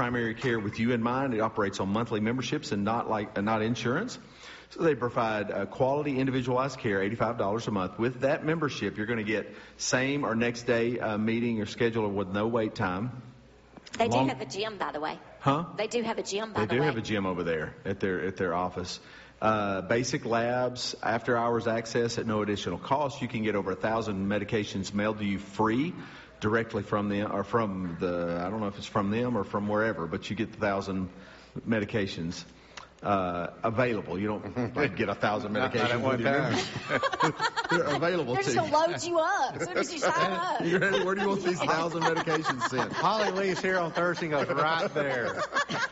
primary care with you in mind. It operates on monthly memberships and not insurance. So they provide quality, individualized care, $85 a month. With that membership, you're going to get same or next day meeting or schedule with no wait time. They do have a gym, by the way. Huh? They do have a gym, by the way. They do have a gym over there at their office. Basic labs, after hours access at no additional cost. You can get over 1,000 medications mailed to you free directly from them, or from I don't know if it's from them or from wherever, but you get 1,000 medications available. You don't get 1,000 medications at one time. They're available They're to just you. going to load you up as soon as you sign up. Where do you want these 1,000 medications sent? Holly leaves here on Thursday and goes right there.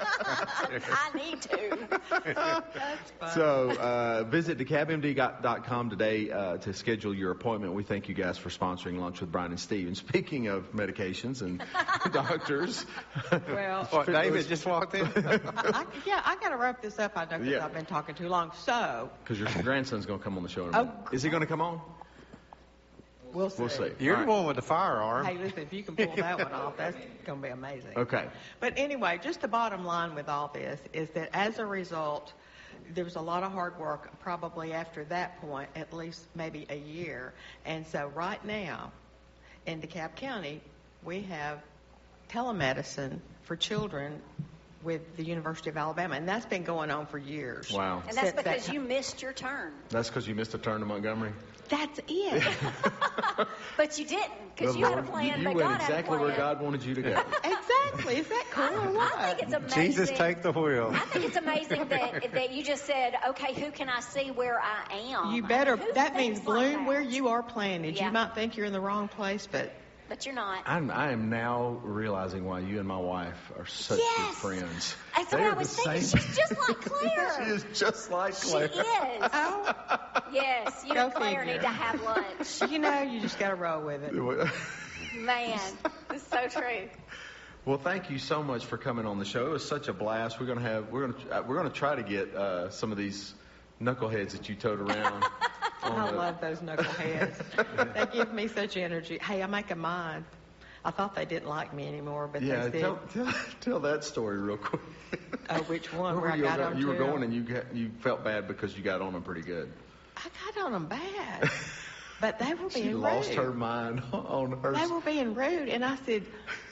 I need to. That's fun. So visit DeKalbMD.com today to schedule your appointment. We thank you guys for sponsoring Lunch with Brian and Steve. And speaking of medications and doctors. Well, David just walked in. I got to wrap this up. I know because I've been talking too long. So. Because your grandson's going to come on the show in a minute. Is he going to come on? We'll see. We'll see. You're the one with the firearm. Hey, listen, if you can pull that one off, that's going to be amazing. Okay. But anyway, just the bottom line with all this is that as a result, there was a lot of hard work probably after that point, at least maybe a year. And so right now in DeKalb County, we have telemedicine for children with the University of Alabama, and that's been going on for years. Wow. And that's because you missed your turn. That's because you missed a turn to Montgomery? That's it. But you didn't, because you had a plan, but You went God had a exactly plan. where God wanted you to go. Exactly. Is that cool or what? I think it's amazing. Jesus, take the wheel. I think it's amazing that you just said, okay, who can I see where I am? You better. Who That thinks means like bloom that? where you are planted. Yeah. You might think you're in the wrong place, but But you're not. I am now realizing why you and my wife are such good friends. That's what I was thinking. She's just like Claire. She is just like Claire. She is. oh, Yes, you Go and Claire figure. need to have lunch. you just got to roll with it. Man, it's so true. Well, thank you so much for coming on the show. It was such a blast. We're gonna try to get some of these knuckleheads that you towed around. I love those knuckleheads. They give me such energy. Hey, I make a mind. I thought they didn't like me anymore, but they did. Tell that story real quick. Oh, which one? Where I you got on you were to going them? and you felt bad because you got on them pretty good. I got on them bad, but they were being She rude. lost her mind on her. They were being rude, and I said,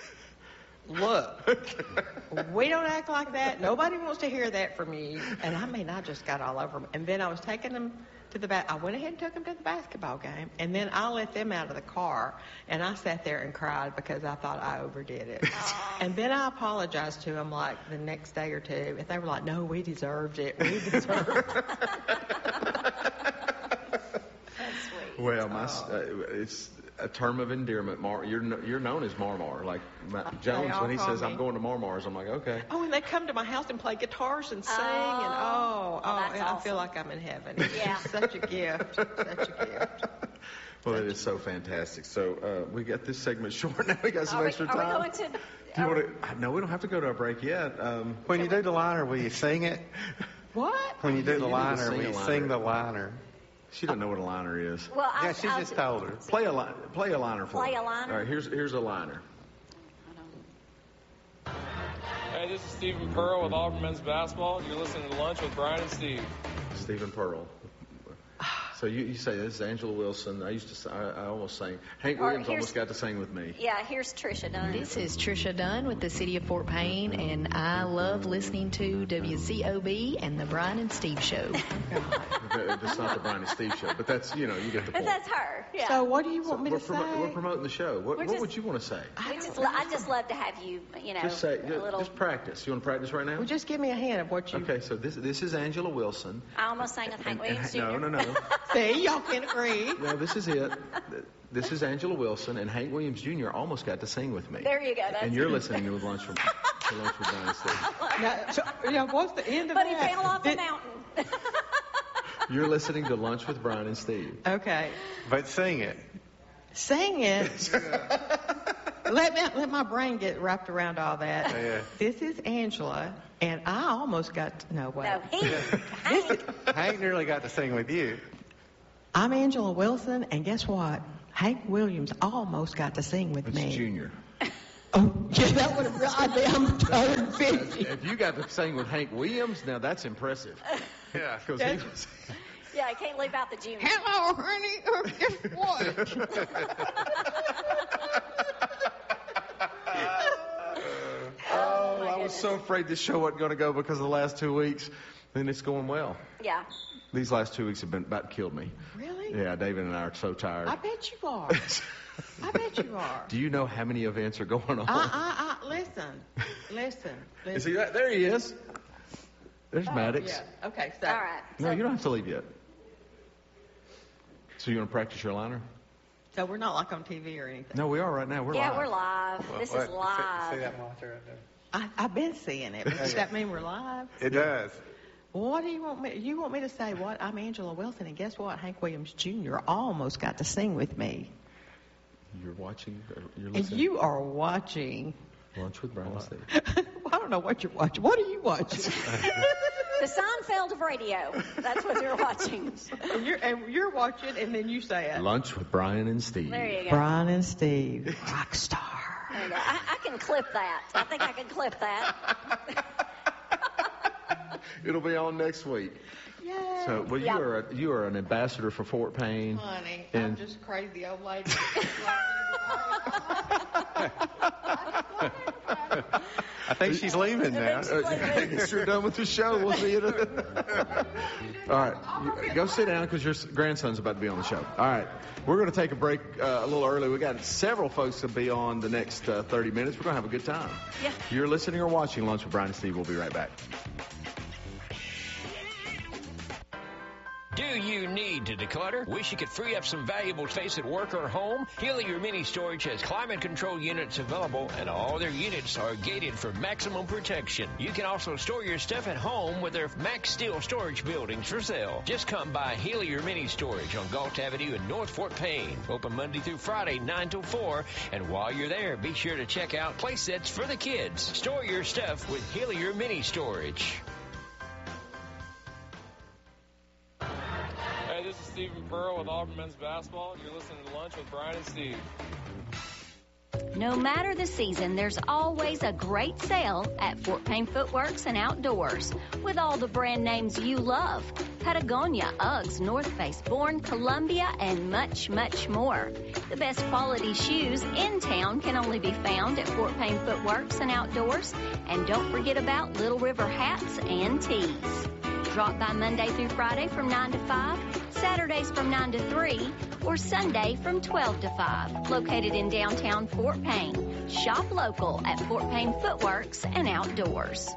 look, we don't act like that. Nobody wants to hear that from you. And I just got all over them. And then I was taking them to I went ahead and took them to the basketball game. And then I let them out of the car. And I sat there and cried because I thought I overdid it. And then I apologized to them like the next day or two. And they were like, no, we deserved it. We deserved it. That's sweet. Well, it's a term of endearment. You're known as Marmar. Like Jones, when he says, I'm going to Marmar's, I'm like, okay. Oh, and they come to my house and play guitars and sing. Oh, And that's I awesome. feel like I'm in heaven. Yeah. It's such a gift. Such a gift. Well, it is so fantastic. So we got this segment short now. We got some extra time. Are we going to... Do you want to? No, we don't have to go to a break yet. When you do the liner, will you sing it? What? When you do You the need to liner, sing will a you liner. sing the liner? She doesn't know what a liner is. Well, Yeah, she just told her. Play a liner for Play me. a liner? All right, here's a liner. Hey, this is Stephen Pearl with Auburn Men's Basketball. You're listening to Lunch with Brian and Steve. Stephen Pearl. So you say this is Angela Wilson. I almost sang. Hank Williams almost got to sing with me. Yeah, here's Trisha Dunn. This is Trisha Dunn with the City of Fort Payne, and I love listening to WCOB and the Brian and Steve Show. It's not the Brian and Steve show, but that's you get the But point. that's her. Yeah. So what do you want me to say? We're promoting the show. What would you want to say? I just love to have you, Just say. a little... Just practice. You want to practice right now? Well, just give me a hint of what you... Okay, so this is Angela Wilson. I almost sang with Hank Williams Jr. No. See, y'all can agree. No, this is it. This is Angela Wilson, and Hank Williams Jr. almost got to sing with me. There you go. That's And you're listening to Lunch with Brian and Steve. Now, what's the end of But that? he fell off the mountain. You're listening to Lunch with Brian and Steve. Okay. But sing it. Sing it. Let my brain get wrapped around all that. Yeah. This is Angela, and I almost got to... No, wait. No, Hank. Hank nearly got to sing with you. I'm Angela Wilson, and guess what? Hank Williams almost got to sing with It's me. Junior. Oh, yeah, that would have, I'm 150. If you got to sing with Hank Williams, now that's impressive. Yeah. Because he was. Yeah, I can't leave out the junior. Hello, honey. Guess what? Oh, I was so afraid this show wasn't going to go because of the last 2 weeks. Then it's going well. Yeah. These last 2 weeks have been about killed me. Really? Yeah, David and I are so tired. I bet you are. I bet you are. Do you know how many events are going on? Listen. Is he right? There he is. There's Maddox. Yeah. Okay, so. All right. No, you don't have to leave yet. So you want to practice your liner? So we're not like on TV or anything. No, we are right now. We're Yeah, live. we're live. This is See live. that monitor right there? I've been seeing it. But does that mean we're live? It does. What do you want me? You want me to say what? I'm Angela Wilson, and guess what? Hank Williams Jr. almost got to sing with me. You're watching. You're And listening. you are watching. Lunch with Brian and Steve. Well, I don't know what you're watching. What are you watching? The Seinfeld of radio. That's what you're watching. and you're watching, and then you say it. Lunch with Brian and Steve. There you go. Brian and Steve, rock star. There you go. I can clip that. I think I can clip that. It'll be on next week. Yay. So, well, Yeah. you are an ambassador for Fort Payne. Honey, I'm And- just crazy old lady. I think she's leaving now. Guess you're done with the show. We'll see you. All right, go sit down because your grandson's about to be on the show. All right, we're going to take a break a little early. We got several folks to be on the next 30 minutes. We're going to have a good time. Yeah. You're listening or watching Lunch with Brian and Steve. We'll be right back. Do you need to declutter? Wish you could free up some valuable space at work or home? Hillier Mini Storage has climate control units available, and all their units are gated for maximum protection. You can also store your stuff at home with their Max Steel storage buildings for sale. Just come by Hillier Mini Storage on Galt Avenue in North Fort Payne. Open Monday through Friday, 9 till 4. And while you're there, be sure to check out play sets for the kids. Store your stuff with Hillier Mini Storage. Hey, this is Stephen Pearl with Auburn Men's Basketball. You're listening to Lunch with Brian and Steve. No matter the season, there's always a great sale at Fort Payne Footworks and Outdoors with all the brand names you love. Patagonia, Uggs, North Face, Bourne, Columbia, and much, much more. The best quality shoes in town can only be found at Fort Payne Footworks and Outdoors. And don't forget about Little River hats and tees. Drop by Monday through Friday from 9 to 5, Saturdays from 9 to 3, or Sunday from 12 to 5. Located in downtown Fort Payne. Shop local at Fort Payne Footworks and Outdoors.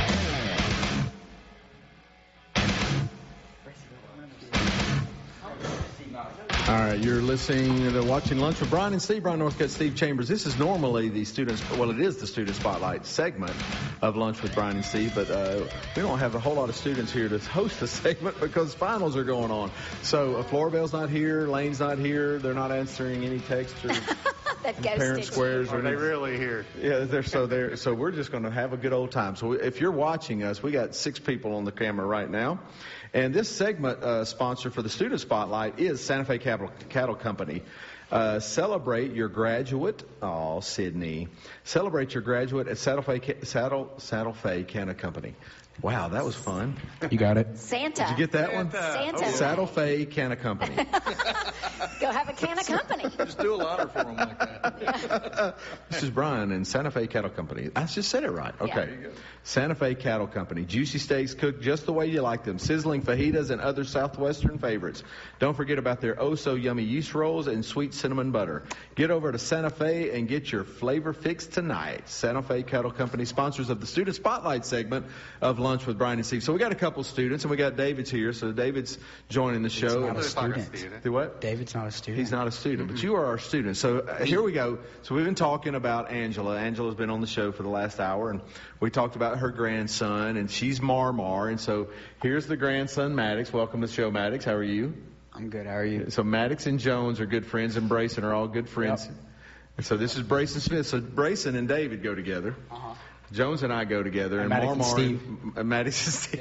All right, you're listening to Watching Lunch with Brian and Steve, Brian Northcutt, Steve Chambers. This is normally the students, well, it is the Student Spotlight segment of Lunch with Brian and Steve, but we don't have a whole lot of students here to host the segment because finals are going on. So Floribel's not here, Lane's not here, they're not answering any texts or That parent ghosted. squares or Are they anything. really here? Yeah, so we're just going to have a good old time. So if you're watching us, we got 6 people on the camera right now. And this segment sponsor for the Student Spotlight is Santa Fe Cattle Company. Celebrate your graduate, Sydney. Celebrate your graduate at Saddle Fe Cattle Company. Wow, that was fun. You got it. Santa. Did you get that one? Santa. Saddle Fe Cattle Company. Go have a can of company. Just do a liner for them like that. This is Brian and Santa Fe Cattle Company. I just said it right. Okay. Yeah. Santa Fe Cattle Company. Juicy steaks cooked just the way you like them. Sizzling fajitas and other Southwestern favorites. Don't forget about their oh-so-yummy yeast rolls and sweet cinnamon butter. Get over to Santa Fe and get your flavor fix tonight. Santa Fe Cattle Company, sponsors of the Student Spotlight segment of Lunch with Brian and Steve. So we got a couple students, and we got David's here. So David's joining the show. not a Looks like a student. student. Do what? David's not a student. He's not a student, but you are our student. So here we go. So we've been talking about Angela. Angela's been on the show for the last hour, and we talked about her grandson, and she's Marmar. And so here's the grandson, Maddox. Welcome to the show, Maddox. How are you? I'm good. How are you? So Maddox and Jones are good friends, and Brayson are all good friends. Yep. And so this is Brayson Smith. So Brayson and David go together. Jones and I go together, and Maddox and Marmar Steve. and Maddox and Steve.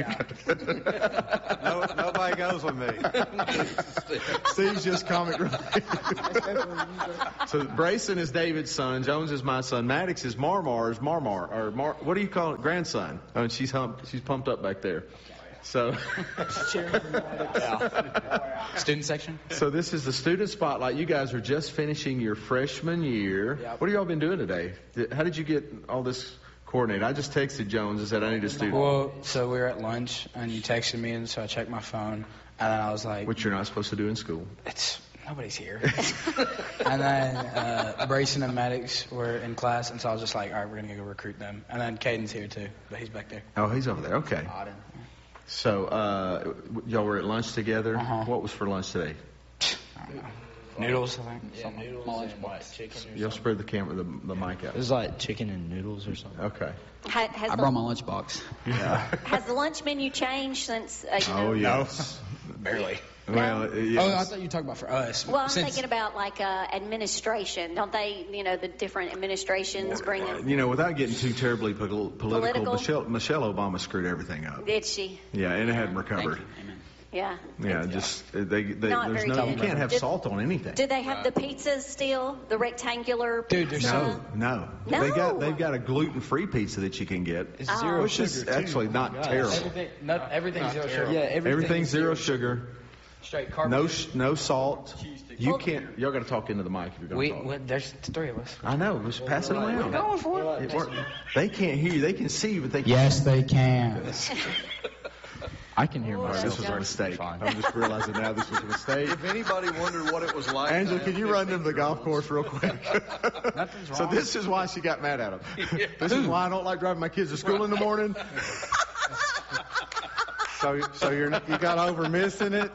Nobody goes with me. Steve's just comic relief. So Brayson is David's son. Jones is my son. Maddox is Marmar's what do you call it? Grandson. Oh, and she's pumped up back there. So, Student section? so this is the student spotlight. You guys are just finishing your freshman year. Yep. What have y'all been doing today? How did you get all this coordinated? I just texted Jones and said I need a student. Well, so we were at lunch, and you texted me, and so I checked my phone, and then I was like, Which you're not supposed to do in school. nobody's here. And then Brayson and Maddox were in class, and so I was just like, all right, we're going to go recruit them. And then Caden's here, too, but he's back there. Oh, he's over there. Okay. So, y'all were at lunch together. Uh-huh. What was for lunch today? I don't know. Noodles, I think. Yeah, noodles and like chicken or Y'all something. spread the camera, the mic out. It was like chicken and noodles or something. Okay. Has I brought my lunchbox. has the lunch menu changed since, Oh, yes. Barely. Well, yes. Oh, I thought you were talking about for us. Well, I'm Since- thinking about like administration. Don't they, the different administrations bring in? Without getting too terribly political, Political? Michelle Obama screwed everything up. Did she? Yeah, and it hadn't recovered. Amen. Yeah. Yeah, just they Not there's very no, good. you can't have Did- salt on anything. Do they have the pizzas still? The rectangular Dude, they're pizza? No. No. They've got a gluten-free pizza that you can get. It's zero Which is sugar, actually not terrible. Everything's zero sugar. Yeah, Everything's zero sugar. Straight carb. No salt. You can't. Y'all got to talk into the mic if you're going to talk. There's three of us. I know. Just pass it around. Going for It worked. They can't hear you. They can see you, but they can't. Yes, they can. I can hear All right, myself. this was a mistake. Fine. I'm just realizing now this was a mistake. If anybody wondered what it was like, Angela, can you run them to the golf course real quick? Nothing's So wrong. this is why she got mad at him. This is why I don't like driving my kids to school in the morning. So you got over missing it.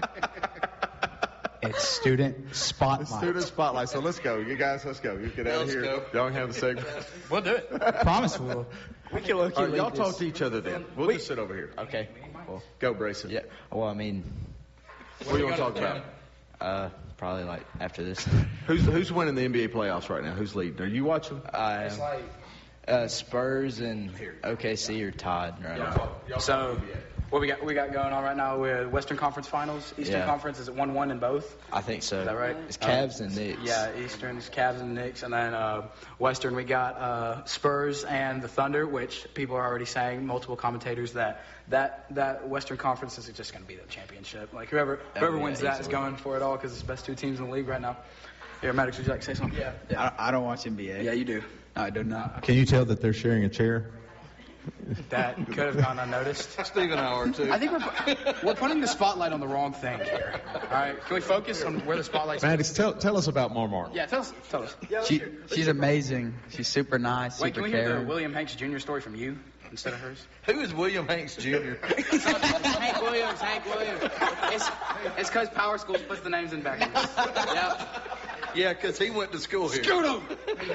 It's student The spotlight. student spotlight. So let's go. You guys, let's go. You get out of Let's here. go. Y'all can have the segment. We'll do it. Promise we will. We can look All right, y'all talk to each other then. We'll just sit over here. Okay. Go, Brayson. Yeah. Well, I mean, What do you want to talk about? probably like after this. Who's winning the NBA playoffs right now? Who's leading? Are you watching? I am. Spurs and OKC are tied right now. So, what we got going on right now? We're Western Conference Finals. Eastern Yeah. Conference is it 1-1 in both? I think so. Is that right? It's Cavs and Knicks. Yeah, Eastern's Cavs and Knicks, and then Western we got Spurs and the Thunder, which people are already saying, multiple commentators, that Western Conference is just going to be the championship. Like whoever yeah, wins that is easily. going for it all because it's the best two teams in the league right now. Here, Maddox, would you like to say something? Yeah. I don't watch NBA. Yeah, you do. No, I do not. Can you tell that they're sharing a chair? That could have gone unnoticed. Stephen Howard too. I think we're putting the spotlight on the wrong thing here. All right, can we focus on where the spotlight's? Maddox, tell us about Marmar. Yeah, tell us. She's amazing. She's super nice, Wait, super can we hear the caring. William Hanks Jr. story from you instead of hers? Who is William Hanks Jr.? Hank Williams. It's because Power Schools puts the names in backwards. Yeah. Yeah, because he went to school here. Scoot him!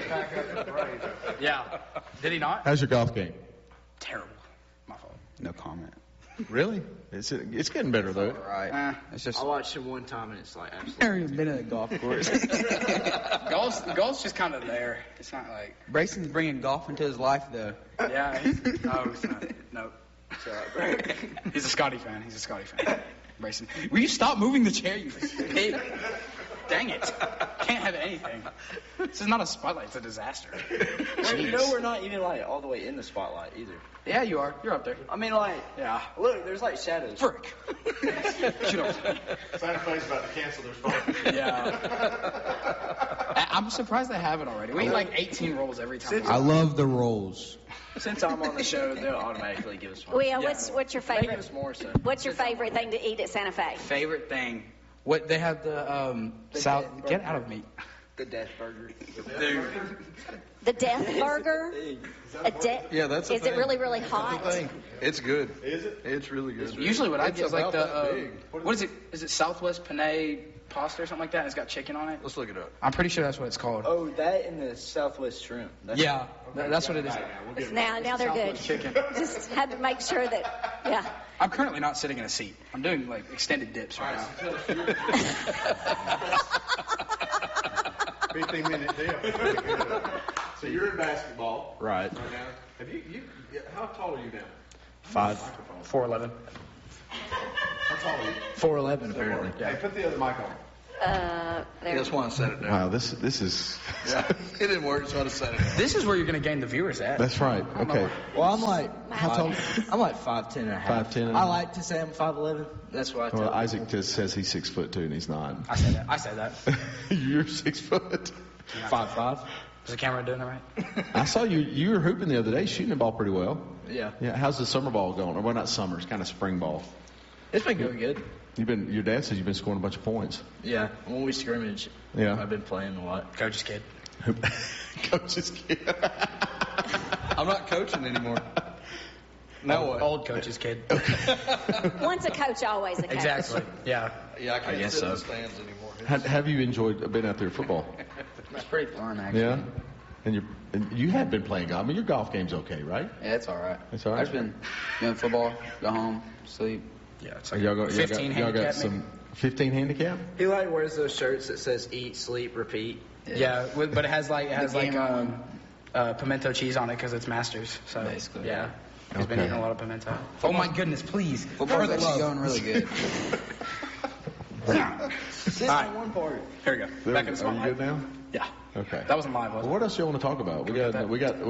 Yeah. Did he not? How's your golf game? Terrible. My fault. No comment. Really? It's getting better though. Right. It's just. I watched him one time and it's like absolutely. Never even been at a golf course. Golf's just kind of there. It's not like. Brayson's bringing golf into his life, though. Yeah. It's not. No. He's a Scotty fan. Brayson. Will you stop moving the chair, you pig? Dang it. Can't have anything. This is not a spotlight. It's a disaster. You know we're not even like all the way in the spotlight either. Yeah, you are. You're up there. I mean, like, Yeah. look, there's like shadows. Frick. Shoot up. Santa Fe's about to cancel their spot. Yeah. I'm surprised they haven't already. We eat like 18 rolls every time. I love the rolls. Since I'm on the show, they'll automatically give us one. Well, yeah, what's your They give favorite? us more, so. What's your favorite thing to eat at Santa Fe? Favorite thing. What they have the South. Get out of me. The Death Burger. The Death Burger. Yeah, that's a Is thing. it really, really hot? It's good. Is it? It's really good. Usually what I It's get is like about that the big. what is it? Is it Southwest Penne pasta or something like that? It's got chicken on it. Let's look it up. I'm pretty sure that's what it's called. Oh, that and the Southwest shrimp. That's Yeah, that's what it is. Now they're good. Southwest chicken. Just had to make sure that, yeah. I'm currently not sitting in a seat. I'm doing like extended dips right now. 15-minute deal. So you're in basketball. Right. Right now. Have you how tall are you now? 4'11". How tall are you? 4'11", apparently. Hey, put the other mic on. He just want to set it down. Wow, this is. Yeah, it didn't work, so I just set it down. This is where you're going to gain the viewers at. That's right. Okay. Well, I'm like, How tall? I'm like 5'10" and a half. 5'10" and a I half. like to say I'm 5'11". That's what I tell Well, people. Isaac just says he's 6'2" and he's not. I say that. You're 6 foot. 5'5". Is the camera doing it right? I saw you were hooping the other day, shooting the ball pretty well. Yeah. Yeah. How's the summer ball going? Or well, not summer. It's kind of spring ball. It's been going good. Your dad says you've been scoring a bunch of points. Yeah. When we scrimmage, Yeah. I've been playing a lot. Coach's kid. Coach's kid. I'm not coaching anymore. Now what? Old coach's kid. Once a coach, always a coach. Exactly. Yeah. Yeah, I can't guess sit in so. the stands anymore. Have you enjoyed being out there at football? It's pretty fun, actually. Yeah. And you have been playing golf. I mean, your golf game's okay, right? Yeah, it's all right. It's all right. I've just been doing football, go home, sleep. Yeah, it's Y'all got 15 y'all got handicap, some 15 handicap? He like wears those shirts that says eat, sleep, repeat. Yeah, but it has like game pimento cheese on it because it's Masters. So Basically, yeah. He's been Okay. eating a lot of pimento. Oh my goodness, please. Football's actually going really good. Sit All right. on one part. Here we go. Back in the Are spotlight. you good now? Yeah. Okay. That wasn't live, was Well, it? what else you want to talk about? We got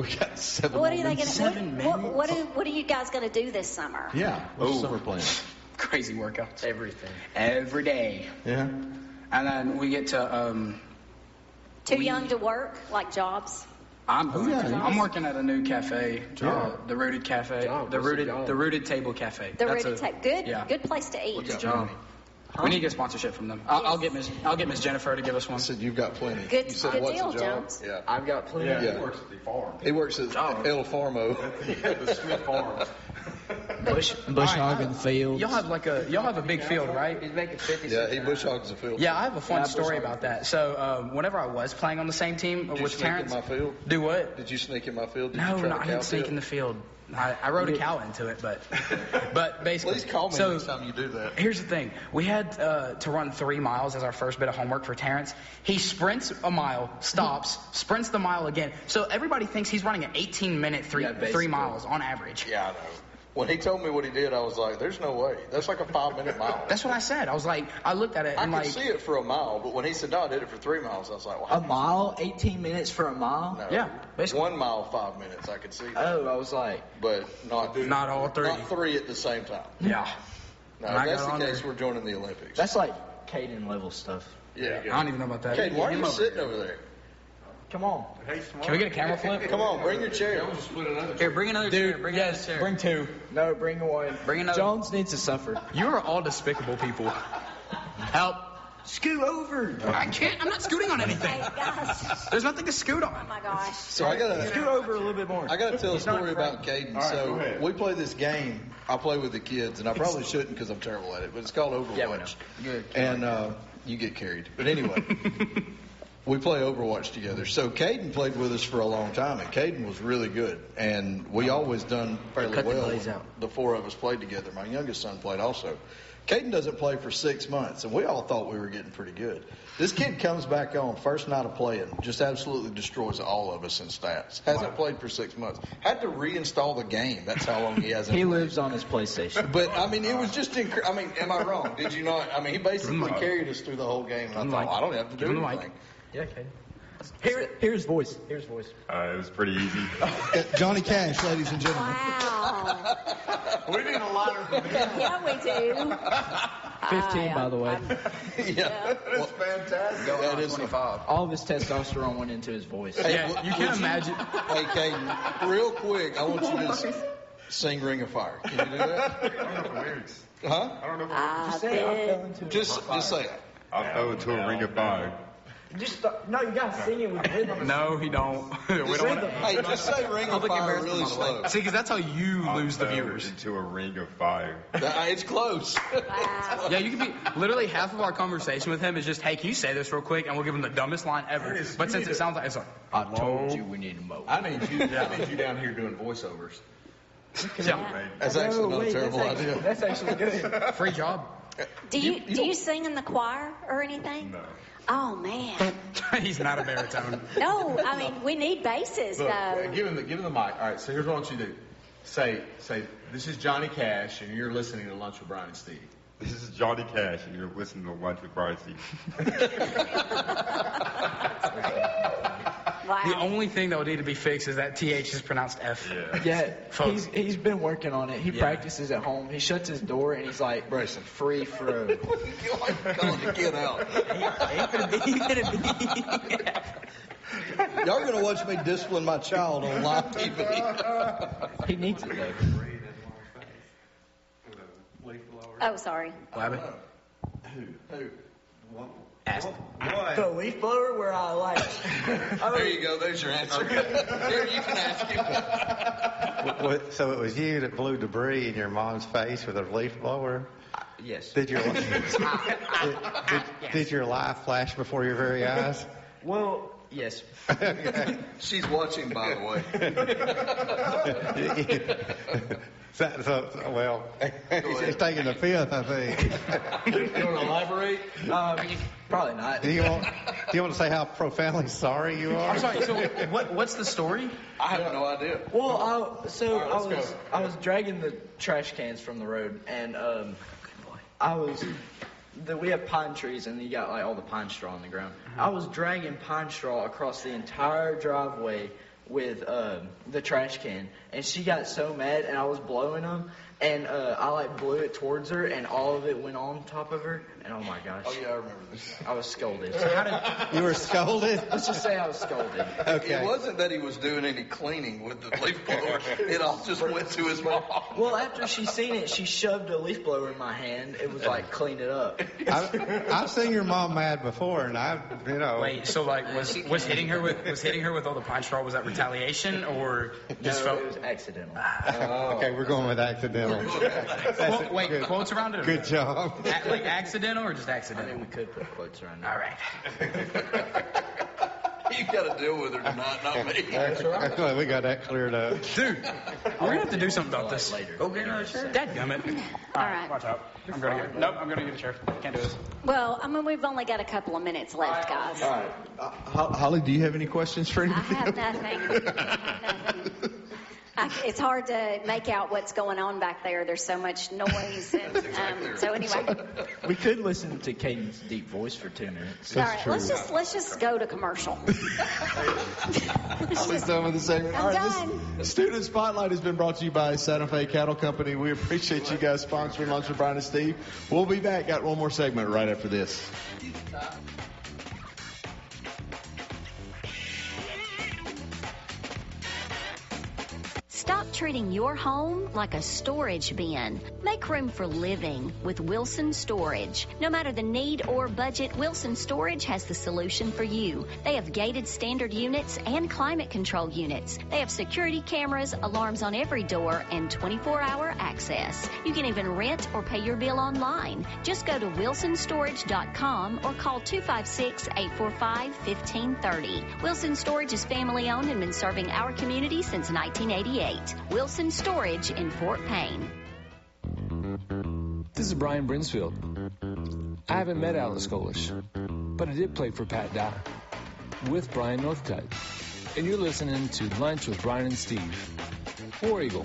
7 What are more they minutes. going to? What are you guys going to do this summer? Yeah. What's your summer plan? Crazy workouts. Everything. Every day. Yeah. And then we get to Too young to work, like jobs. I'm yeah. I'm working at a new cafe, Yeah. the Rooted Cafe, Job. the What's the Rooted job? the Rooted Table Cafe. The That's Rooted a- Tape. Good, Yeah. good place to eat. Job. We need to get sponsorship from them. I'll get Miss Jennifer to give us one. I said, you've got plenty. Good, You said, good what's deal, the job? Jones. Yeah. I've got plenty. Yeah. He works at the farm. He works at El Farmo. The Smith Farm. Bush hogging the field. Y'all have a big field, right? He's making 50 Yeah, he bush hogs the field. Yeah, I have a fun Yeah, story bush about that. So whenever I was playing on the same team Did you with sneak Terrence, in my field? do what? Did you sneak in my field? Did you No, try no, to I cow didn't sneak field? in the field. I rode a cow into it, but basically. Please call me so, next time you do that. Here's the thing. We had to run 3 miles as our first bit of homework for Terrence. He sprints a mile, stops, sprints the mile again. So everybody thinks he's running an 18-minute Yeah, 3 basically. miles on average. Yeah, I know. When he told me what he did, I was like, there's no way. That's like a 5-minute mile. That's what I said. I was like, I looked at it I and could like, see it for a mile, but when he said, no, I did it for 3 miles, I was like, well, A mile, 18 minutes for a mile? no. yeah, basically. 1 mile, 5 minutes, I could see that. Oh, I was like, But Not all 3. Not 3 at the same time. Yeah. No, And I if that's got the on case, there. we're joining the Olympics. that's like Caden level stuff. Yeah. I don't even know about that. Kate, why are Him you over sitting here. over there? Come on. Can we get a camera flip? Come on, bring your chair. Here, bring another chair. Bring another chair. Bring 2. No, bring one. Bring another. Jones needs to suffer. You are all despicable people. Help. Scoot over. I can't. I'm not scooting on anything. Hey, guys. There's nothing to scoot Oh on. my gosh. So I gotta Scoot over a little bit more. I gotta tell a He's not story afraid. about Caden. All right, go So ahead. we play this game. I play with the kids, and I probably shouldn't because I'm terrible at it. But it's called Overwatch. Yeah, we know. Good. And you get carried. But anyway, we play Overwatch together. So Caden played with us for a long time, and Caden was really good. And we always done fairly Cut the well. glaze out. The 4 of us played together. My youngest son played also. Caden doesn't play for 6 months, and we all thought we were getting pretty good. This kid comes back on first night of playing, just absolutely destroys all of us in stats. Hasn't played for 6 months. Had to reinstall the game. That's how long he hasn't He played. lives on his PlayStation. But, I mean, it was just I mean, am I wrong? Did you not? I mean, he basically carried us through the whole game, and I thought, well, I don't have to do Give him the anything. Yeah, Caden. Here's voice. Here's voice. It was pretty easy. Johnny Cash, ladies and gentlemen. Wow. We need a lighter than that. Yeah, we do. 15, by the way. Yeah. That's fantastic. That is 25. All of his testosterone went into his voice. Yeah, you can imagine. Hey, Caden, real quick, I want you to sing Ring of Fire. Can you do that? I don't know if it works. Huh? I don't know if it I've Say, I fell been. into it. Just say it. I'll throw it to a ring of fire. No, you gotta sing it with rhythm. No, he don't. We don't want to. Hey, just say Ring of Public Fire embarrassment, really by the way. slow. See, because that's how you I'll lose the throw it viewers. into a ring of fire. It's close. Wow. Yeah, you can be literally half of our conversation with him is just, hey, can you say this real quick? And we'll give him the dumbest line ever. But since it sounds like it's like, I told you we need a moat. I need you down here doing voiceovers. yeah, That's actually not a terrible idea. That's actually good. free job. Do you sing in the choir or anything? No. Oh man. He's not a baritone. No, I mean we need basses though. Give him the mic. All right, so here's what I want you to do. Say, this is Johnny Cash, and you're listening to Lunch with Brian and Steve. This is Johnny Cash, and you're listening to Lunch with Brian Steve. Wow. The only thing that would need to be fixed is that TH is pronounced F. Yeah, Folks. he's been working on it. He practices at home. He shuts his door and he's like, Bryson. free throw. Calling the kid out. Y'all are going to watch me discipline my child on live TV. He needs it though. Oh, sorry. Who? Ask. The leaf blower where I like. There you go. There's your answer. Here, you can ask him. So it was you that blew debris in your mom's face with a leaf blower? Yes. Did your did your life flash before your very eyes? Well, yes. She's watching, by the way. Well, he's taking the fifth, I think. You want to elaborate? Probably not. Do you want to say how profoundly sorry you are? I'm sorry. So what's the story? I have no idea. Well, I was dragging the trash cans from the road, and we have pine trees, and you got like all the pine straw on the ground. Mm-hmm. I was dragging pine straw across the entire driveway with the trash can, and she got so mad, and I was blowing them, and I like blew it towards her, and all of it went on top of her, and oh my gosh. Oh yeah, I remember this. I was scolded. You were scolded? Let's just say I was scolded. Okay. It wasn't that he was doing any cleaning with the leaf blower. It all just went to his mom. Well, after she seen it, she shoved a leaf blower in my hand. It was like, clean it up. I've seen your mom mad before, and Wait, so like was hitting her with all the pine straw, was that retaliation or just No, it was accidental. Okay, we're going with accidental. Well, wait, Good. quotes around it? Good job. Like accidental or just I accidental? mean, we could put quotes around it. All right. You got to deal with her tonight, not me. That's right. We got that cleared up. Dude, we're gonna have to do something about this. Later. Okay, no, sure. Dadgummit. All right. Watch out. I'm gonna get a chair. Can't do this. Well, I mean we've only got a couple of minutes left, guys. All right. Holly, do you have any questions for I anybody? have nothing. It's hard to make out what's going on back there. There's so much noise. And, so anyway, We could listen to Caden's deep voice for 2 minutes. all right. Let's just go to commercial. Holly's done with the segment. I'm All right, done. This Student Spotlight has been brought to you by Santa Fe Cattle Company. We appreciate you guys sponsoring Lunch with Brian and Steve. We'll be back. Got one more segment right after this. Stop treating your home like a storage bin. Make room for living with Wilson Storage. No matter the need or budget, Wilson Storage has the solution for you. They have gated standard units and climate control units. They have security cameras, alarms on every door, and 24-hour access. You can even rent or pay your bill online. Just go to wilsonstorage.com or call 256-845-1530. Wilson Storage is family owned and been serving our community since 1988. Wilson Storage in Fort Payne. This is Brian Brinsfield. I haven't met Alice Golish, but I did play for Pat Dye with Brian Northcutt. And you're listening to Lunch with Brian and Steve. War Eagle.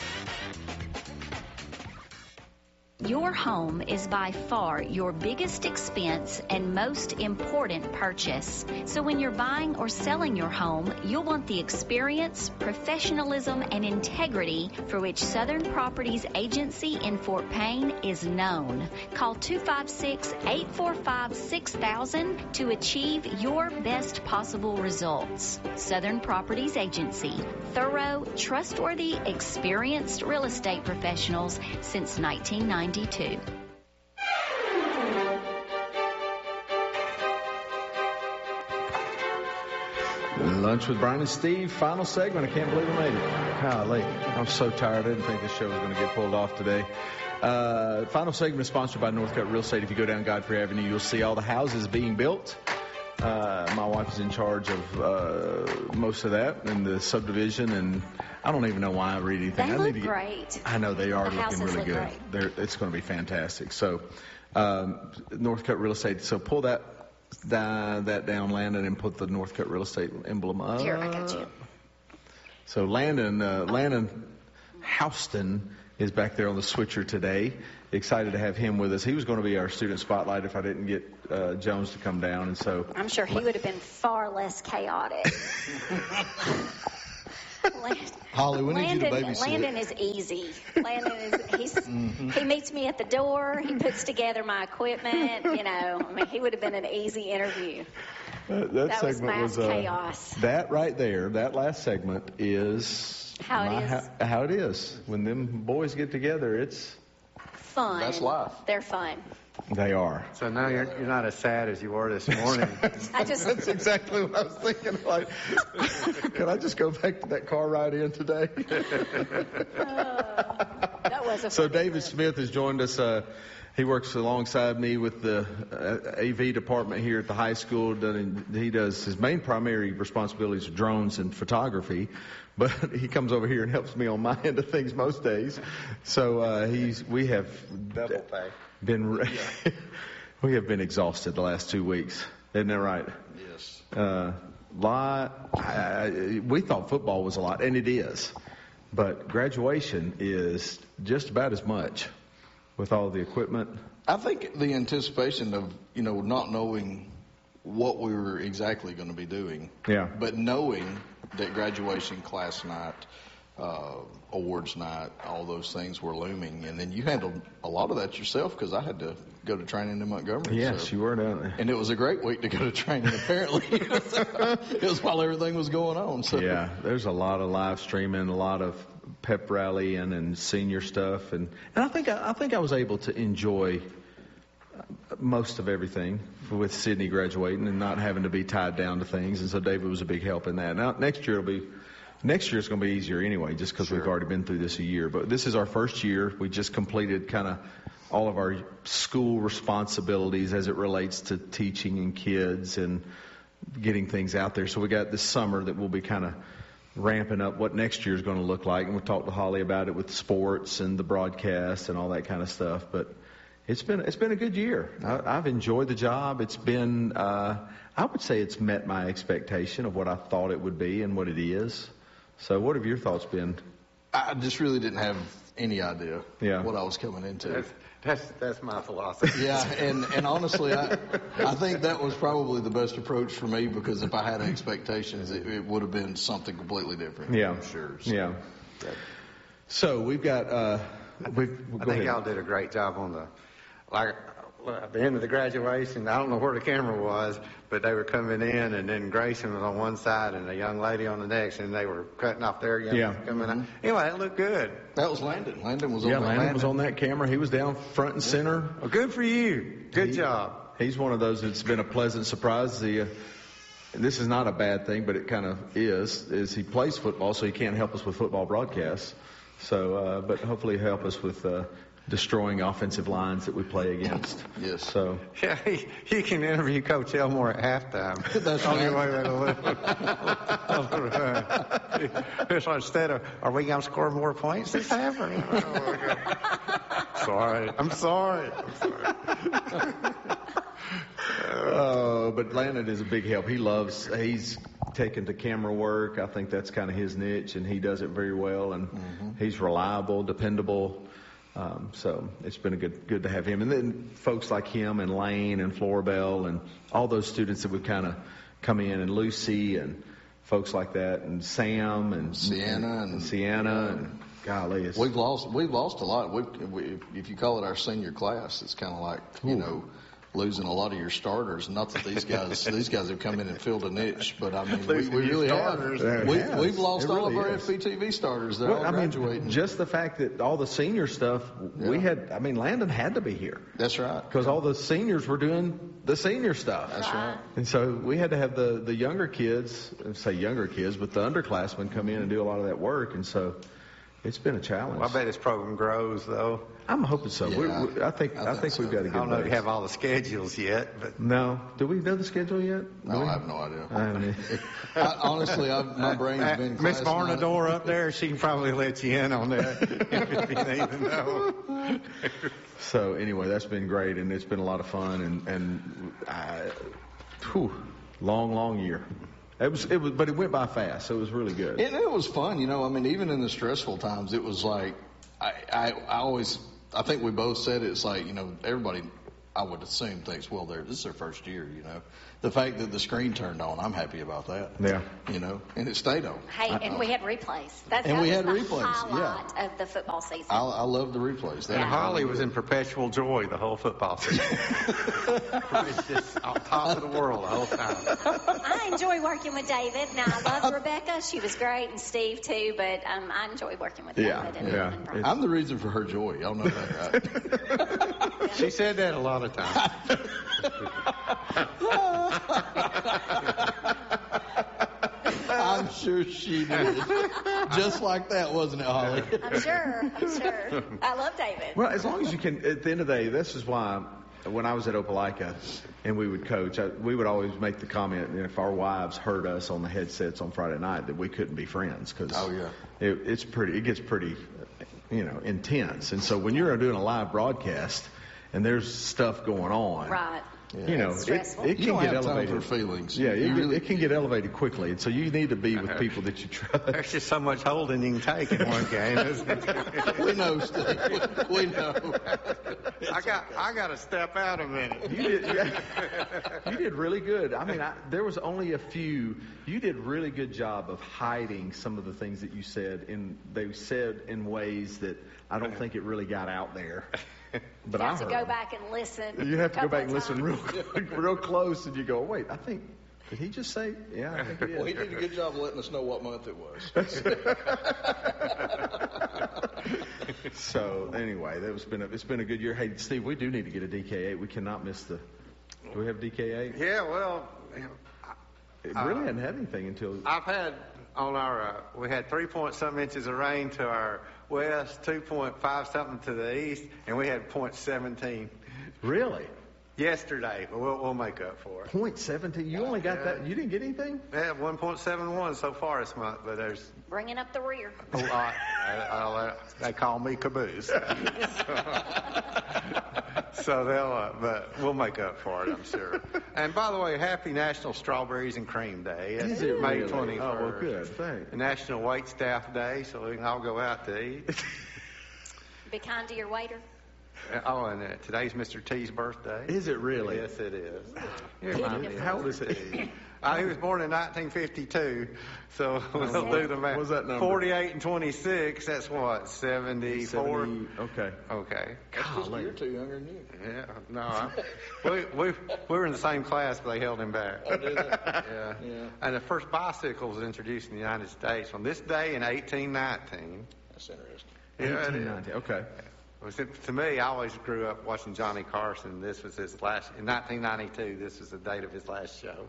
Your home is by far your biggest expense and most important purchase. So when you're buying or selling your home, you'll want the experience, professionalism, and integrity for which Southern Properties Agency in Fort Payne is known. Call 256-845-6000 to achieve your best possible results. Southern Properties Agency. Thorough, trustworthy, experienced real estate professionals since 1992. Lunch with Brian and Steve, final segment. I can't believe I made it. Golly, I'm so tired. I didn't think this show was going to get pulled off today. Final segment is sponsored by Northcutt Real Estate. If you go down Godfrey Avenue, you'll see all the houses being built. My wife is in charge of most of that and the subdivision, and I don't even know why I read anything. They look great. I know they are The looking houses really look good. It's going to be fantastic. So Northcutt Real Estate. So pull that down, Landon, and put the Northcutt Real Estate emblem up. Here, I got you. So Landon Houston is back there on the switcher today. Excited to have him with us. He was going to be our student spotlight if I didn't get Jones to come down, and so I'm sure he would have been far less chaotic. Holly, we need you to babysit. Landon is easy. He meets me at the door. He puts together my equipment. He would have been an easy interview. That was segment mass chaos. That right there, that last segment is how it is. When them boys get together, it's fun. That's life. They're fun. They are. So now you're not as sad as you were this morning. That's exactly what I was thinking. Like, can I just go back to that car ride in today? That was a So David Smith has joined us. He works alongside me with the AV department here at the high school. He does his main primary responsibilities are drones and photography, but he comes over here and helps me on my end of things most days. So we have double pay. We have been exhausted the last 2 weeks. Isn't that right? Yes. We thought football was a lot, and it is. But graduation is just about as much with all the equipment. I think the anticipation of, not knowing what we were exactly going to be doing. Yeah. But knowing that graduation, class night, awards night, all those things were looming. And then you handled a lot of that yourself because I had to go to training in Montgomery. Yes, you were down there. And it was a great week to go to training, apparently. It was while everything was going on. So. Yeah, there's a lot of live streaming, a lot of pep rallying and senior stuff. And I think I was able to enjoy most of everything with Sydney graduating and not having to be tied down to things. And so David was a big help in that. Now, next year it's going to be easier anyway, just because we've already been through this a year. But this is our first year. We just completed kind of all of our school responsibilities as it relates to teaching and kids and getting things out there. So we got this summer that we'll be kind of ramping up what next year is going to look like. And we'll talk to Holly about it with sports and the broadcast and all that kind of stuff. But it's been a good year. I've enjoyed the job. It's been, I would say it's met my expectation of what I thought it would be and what it is. So what have your thoughts been? I just really didn't have any idea what I was coming into. That's my philosophy. Yeah, and honestly, I think that was probably the best approach for me, because if I had expectations, it would have been something completely different. Yeah, I'm sure. So, yeah. So we've got. I think y'all did a great job on at the end of the graduation. I don't know where the camera was, but they were coming in, and then Grayson was on one side and a young lady on the next, and they were cutting off their coming out. Anyway, it looked good. That was Landon. Landon was on that camera. He was down front and center. Well, good for you. Good job. He's one of those that's been a pleasant surprise. This is not a bad thing, but it kind of is he plays football, so he can't help us with football broadcasts. So, but hopefully he'll help us with destroying offensive lines that we play against. Yes. So yeah, he can interview Coach Elmore at halftime. That's the only way that'll look. So instead of, are we going to score more points this half? Sorry. I'm sorry. But Landon is a big help. He's taken to camera work. I think that's kind of his niche, and he does it very well. And he's reliable, dependable. So it's been good to have him. And then folks like him and Lane and Florabelle and all those students that would kind of come in, and Lucy and folks like that, and Sam and Sienna and golly, we've lost a lot. If you call it our senior class, it's kind of like losing a lot of your starters. Not that these guys have come in and filled a niche, but I mean we really have. We've lost all of our FBTV starters. They're all graduating. Just the fact that all the senior stuff we had. I mean, Landon had to be here. That's right. Because all the seniors were doing the senior stuff. That's right. And so we had to have the younger kids, but the underclassmen come in and do a lot of that work. And so It's been a challenge. Well, I bet this program grows, though. I'm hoping so. Yeah, I think we've got a good I don't know if base. we have all the schedules yet, but No. Do we know the schedule yet? No, I have no idea. I haven't. Honestly, my brain's been Miss class tonight. Varnador up there, she can probably let you in on that if you need to know. So anyway, that's been great, and it's been a lot of fun, long year. It was, but it went by fast, so it was really good. And it was fun, I mean, even in the stressful times, it was like, I think we both said it, it's like, everybody, I would assume, thinks, well, this is their first year, The fact that the screen turned on, I'm happy about that. Yeah. And it stayed on. Hey, and we had replays. That we was had the replays, highlight of the football season. I love the replays. And Holly was in perpetual joy the whole football season. It's just on top of the world the whole time. I enjoy working with David. Now, I love Rebecca. She was great, and Steve, too, but I enjoy working with David. And Brian. I'm the reason for her joy. Y'all know that, right? She said that a lot of times. I'm sure she did. Just like that, wasn't it, Holly? I'm sure. I love David. Well, as long as you can, at the end of the day, this is why when I was at Opelika and we would coach, we would always make the comment, if our wives heard us on the headsets on Friday night, that we couldn't be friends because it gets pretty, intense. And so when you're doing a live broadcast and there's stuff going on, right. Yeah. It can get elevated. For feelings. Yeah, it can get elevated quickly, and so you need to be with people that you trust. There's just so much holding you can take in one game, isn't it? We know, Steve. We know. I got to step out a minute. You did really good. I mean, there was only a few. You did a really good job of hiding some of the things that you said, they said in ways that I don't think it really got out there. But you have to go back and listen. You have to go back and listen real close, and you go, wait, did he just say? Yeah, I think he did. Well, he did a good job of letting us know what month it was. So anyway, it's been a good year. Hey, Steve, we do need to get a DK8. We cannot miss do we have DK8? Yeah, well, it really hadn't had anything until I've had on we had 3-point-some inches of rain to our west, 2.5-something to the east, and we had 0.17. Really? Yesterday. We'll make up for it. 0.17? You only got that? You didn't get anything? Yeah, 1.71 so far this month, but there's bringing up the rear. A lot. They call me Caboose. So but we'll make up for it, I'm sure. And by the way, happy National Strawberries and Cream Day. Is it May really? 21st. Oh, well, good. Thanks. National Wait Staff Day, so we can all go out to eat. Be kind to your waiter. Oh, and today's Mr. T's birthday. Is it really? Yes, it is. How old is he? He was born in 1952, so we'll do the math. What's that number? 48 and 26, that's what, 74? Okay. That's just a year or two younger than you. Yeah, no. We were in the same class, but they held him back. Oh, did they? Yeah. And the first bicycle was introduced in the United States on this day in 1819. That's interesting. Yeah, 1819, okay. To me, I always grew up watching Johnny Carson. This was his last, in 1992, this was the date of his last show.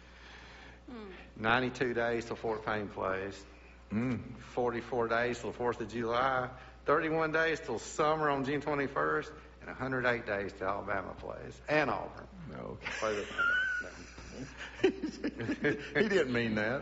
92 days till Fort Payne plays. 44 days till 4th of July. 31 days till summer on June 21st. And 108 days till Alabama plays. And Auburn. Okay. He didn't mean that.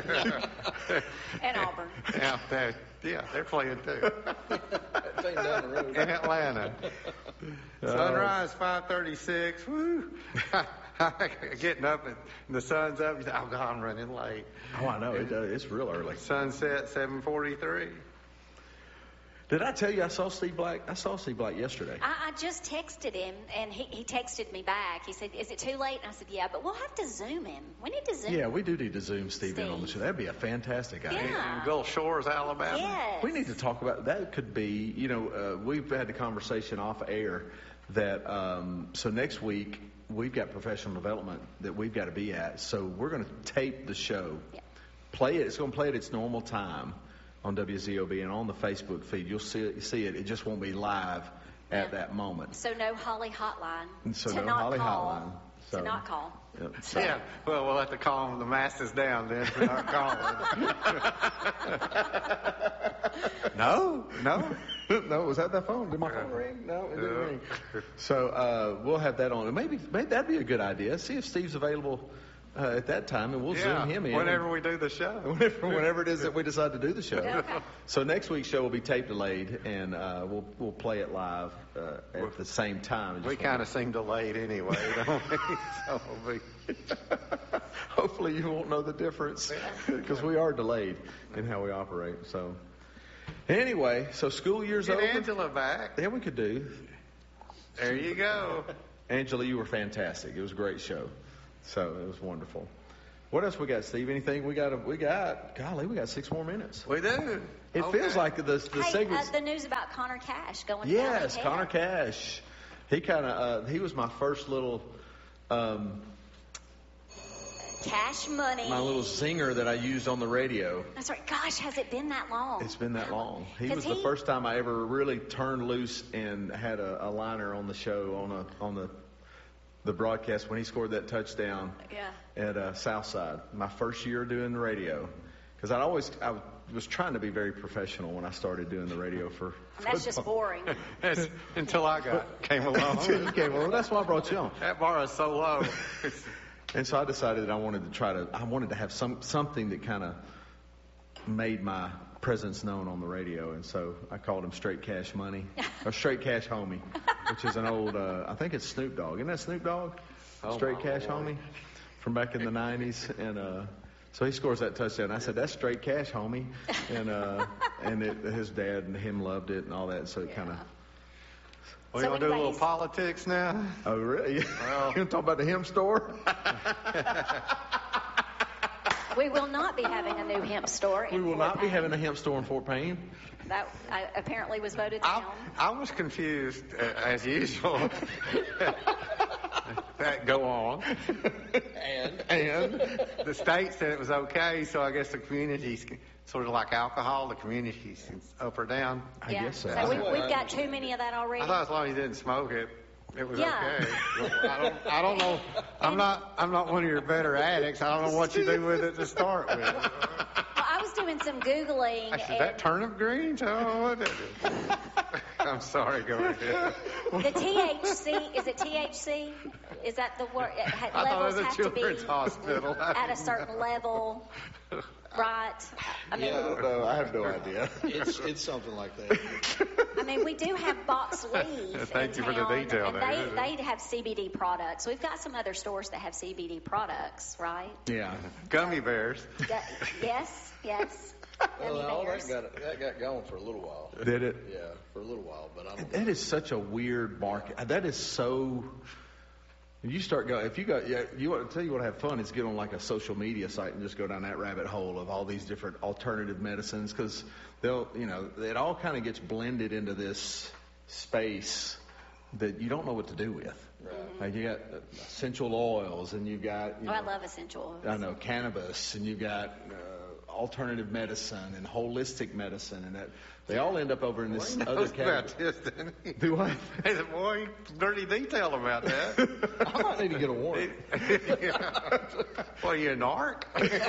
And Auburn. Yeah, they're playing too. That thing down the road. In Atlanta. Sunrise 5:36. Woo! Getting up and the sun's up. You say, oh God, I'm running late. Oh, I know. It's real early. Sunset 7:43. Did I tell you I saw Steve Black? I saw Steve Black yesterday. I just texted him, and he texted me back. He said, is it too late? And I said, yeah, but we'll have to Zoom him. We need to Zoom him. Yeah, we do need to Zoom Steve in on the show. That'd be a fantastic idea. Yeah. Gulf Shores, Alabama. Yes. We need to talk about that. Could be, we've had a conversation off air that, so next week, we've got professional development that we've got to be at. So we're going to tape the show, play it. It's going to play at its normal time on WZOB and on the Facebook feed. You'll see it. It just won't be live at that moment. So no Holly hotline. So no Holly hotline. So, To not call. Yep. Yeah, well, we'll have to calm the masses down then for not calling. No. Was that phone? Did my phone ring? No, it didn't ring. So we'll have that on. Maybe that'd be a good idea. See if Steve's available at that time, and we'll Zoom him in. Whenever we do the show. Whenever it is that we decide to do the show. Okay. So next week's show will be tape delayed, and we'll play it live at the same time. We kind of seem delayed anyway, don't we? So hopefully you won't know the difference, because we are delayed in how we operate. So anyway, so school year's over. Get Angela back. Yeah, we could do. There you go. Angela, you were fantastic. It was a great show. So it was wonderful. What else we got, Steve? Anything we got? Golly, we got 6 more minutes. We do. It feels like the Hey, segments. the news about Connor Cash going Yes, down. Connor Cash. He kind of he was my first little Cash money. my little zinger that I used on the radio. That's right. Gosh, has it been that long? It's been that long. He 'Cause was the first time I ever really turned loose and had a liner on the show on the broadcast when he scored that touchdown at Southside. My first year doing the radio, because I was trying to be very professional when I started doing the radio for. That's just boring. Until I came along. Until you came along. That's why I brought you on. That bar is so low. And so I decided that I wanted to have something that kind of made my presence known on the radio, and so I called him Straight Cash Money, or Straight Cash Homie, which is an old, I think it's Snoop Dogg. Isn't that Snoop Dogg? Straight Cash Homie from back in the 90s. And so he scores that touchdown. I said, that's Straight Cash Homie. And his dad and him loved it and all that, so it kind of... We're going to do a little politics now? Oh, really? Well, you want to talk about the hemp store? We will not be having a new hemp store. We will not be having a hemp store in Fort Payne. That apparently was voted down. I was confused, as usual. Go on. And the state said it was okay, so I guess the community's sort of like alcohol. The community's up or down. I guess so. So we've got too many of that already. I thought as long as you didn't smoke it, it was okay. I don't know. I'm not one of your better addicts. I don't know what you do with it to start with. Well, I was doing some Googling. I said, that turnip greens? Oh, what is it? I'm sorry, go ahead. The THC, is it THC? Is that the word? Levels have to be hospital. at a certain level, right? I mean, I have no idea. It's something like that. I mean, we do have Box Leaf. Thank you for the detail and there. they have CBD products. We've got some other stores that have CBD products, right? Yeah. Gummy bears. Yes. Well, that got going for a little while. Did it? Yeah, for a little while, but I don't. That is such a weird market. That is so. You start going. If you got, you want to tell you what to have fun is get on like a social media site and just go down that rabbit hole of all these different alternative medicines, because they'll, it all kind of gets blended into this space that you don't know what to do with. Right. Like you got essential oils, and you've got. I love essential oils. I know cannabis, and you've got alternative medicine and holistic medicine, and that they all end up over in this other category. About this, didn't he? Do what? Hey, the boy, dirty detail about that. I might need to get a warrant. Well, you a narc?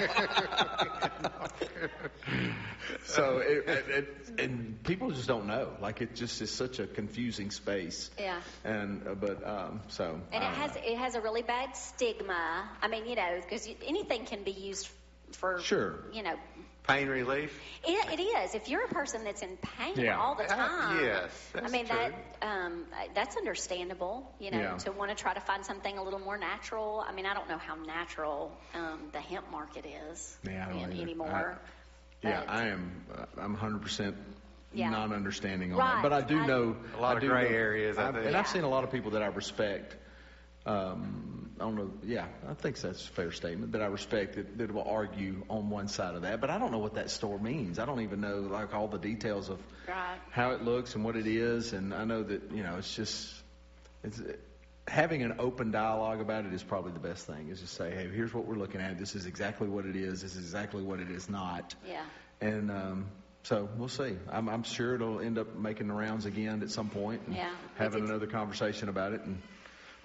So, and people just don't know. Like, it just is such a confusing space. Yeah. And so. And it has a really bad stigma. I mean, because anything can be used for pain relief. It is. If you're a person that's in pain all the time, yes, that's true. That's understandable. To want to try to find something a little more natural. I mean, I don't know how natural the hemp market is anymore. I'm 100% non-understanding on that, but I do know a lot of gray areas. I've seen a lot of people that I respect. I don't know. Yeah, I think that's a fair statement. That I respect that will argue on one side of that, but I don't know what that store means. I don't even know like all the details of how it looks and what it is. And I know that it's having an open dialogue about it is probably the best thing. Is just say, hey, here's what we're looking at. This is exactly what it is. This is exactly what it is not. Yeah. And so we'll see. I'm sure it'll end up making the rounds again at some point and having another conversation about it. And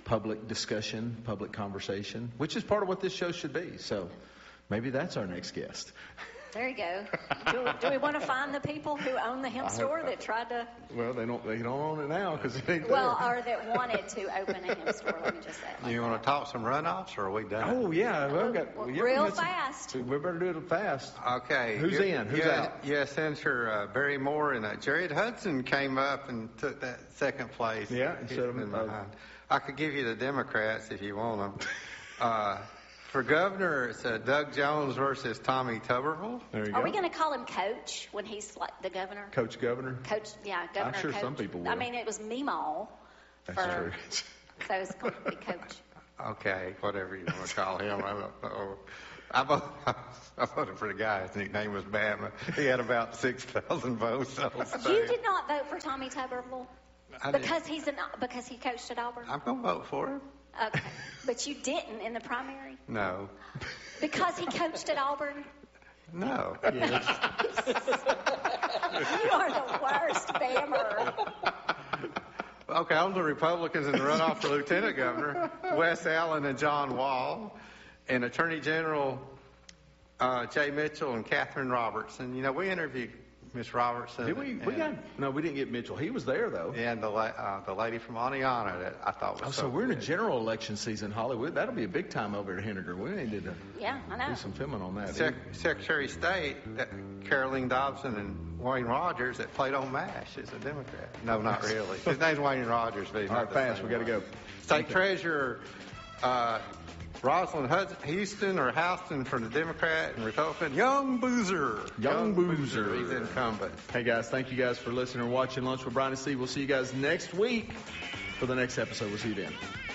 public discussion, public conversation, which is part of what this show should be. So maybe that's our next guest. There you go. Do we want to find the people who own the hemp store that tried to? Well, they don't own it now because it ain't well, there. or that wanted to open a hemp store. Let me just say. You want to talk some runoffs, or are we done? Oh yeah, real fast. We better do it fast. Okay. Who's in? Who's out? Yeah, Senator Barry Moore and Jared Hudson came up and took that second place. Yeah, and set them in behind. I could give you the Democrats if you want them. For governor, it's Doug Jones versus Tommy Tuberville. There you Are go. we going to call him Coach when he's like the governor? Coach Governor? Coach, yeah, Governor. I'm sure Coach. some people will. I mean, it was Meemaw. That's true. So it's going to be Coach. Okay, whatever you want to call him. I voted for the guy. His nickname was Bama. He had about 6,000 votes. You did not vote for Tommy Tuberville because he coached at Auburn. I'm going to vote for him. Okay, but you didn't in the primary. No. Because he coached at Auburn. No. Yes. You are the worst Bammer. Okay, on the Republicans in the runoff for Lieutenant Governor, Wes Allen and John Wall, and Attorney General Jay Mitchell and Catherine Robertson. You know, we interviewed Miss Robertson. Did we? We didn't get Mitchell. He was there though. And the lady from Aniana that I thought was so we're in a general election season, Hollywood. That'll be a big time over at Henniger. We needed to do some filming on that. Secretary of State Caroline Dobson and Wayne Rogers that played on MASH is a Democrat. No, not really. His name's Wayne Rogers. But he's all right, fast. We got to go. State Treasurer Rosalind Houston or Houston for the Democrat and Republican. Young Boozer. He's incumbent. Hey, guys, thank you guys for listening and watching Lunch with Brian and Steve. We'll see you guys next week for the next episode. We'll see you then.